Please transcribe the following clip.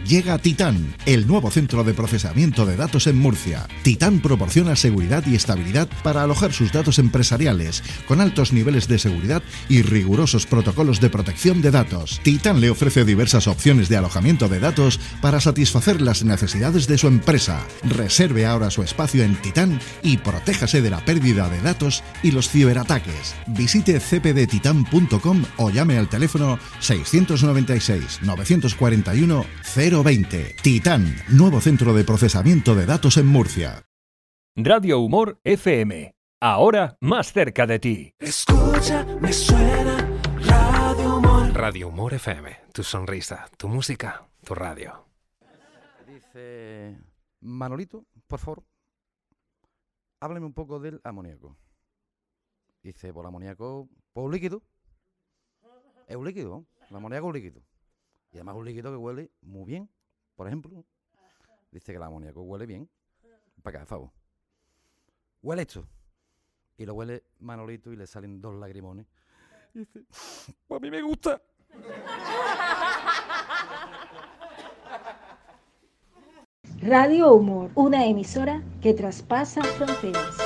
Llega Titán, el nuevo centro de procesamiento de datos en Murcia. Titán proporciona seguridad y estabilidad para alojar sus datos empresariales, con altos niveles de seguridad y rigurosos protocolos de protección de datos. Titán le ofrece diversas opciones de alojamiento de datos para satisfacer las necesidades de su empresa. Reserve ahora su espacio en Titán y protéjase de la pérdida de datos y los ciberataques. Visite cpdtitan.com o llame al teléfono 696 941 020. Titán, nuevo centro de procesamiento de datos en Murcia. Radio Humor FM, ahora más cerca de ti. Escucha, me suena Radio Humor. Radio Humor FM, tu sonrisa, tu música, tu radio. Dice Manolito, por favor, háblame un poco del amoníaco. Dice, por el amoníaco, pues un líquido. Es un líquido, ¿no? El amoníaco es un líquido. Y además un líquido que huele muy bien. Por ejemplo, dice que el amoníaco huele bien. Para acá, por favor. Huele esto. Y lo huele Manolito y le salen 2 lagrimones. Y dice, pues a mí me gusta. Radio Humor, una emisora que traspasa fronteras.